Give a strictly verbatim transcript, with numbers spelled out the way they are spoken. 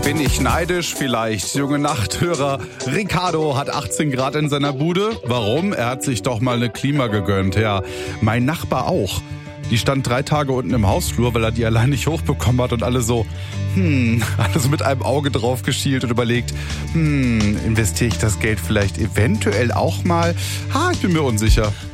Bin ich neidisch? Vielleicht. Junge Nachthörer. Ricardo hat achtzehn Grad in seiner Bude. Warum? Er hat sich doch mal eine Klima gegönnt. Ja, mein Nachbar auch. Die stand drei Tage unten im Hausflur, weil er die allein nicht hochbekommen hat und alle so, hm, alle so mit einem Auge drauf geschielt und überlegt, hm, investiere ich das Geld vielleicht eventuell auch mal? Ha, ich bin mir unsicher.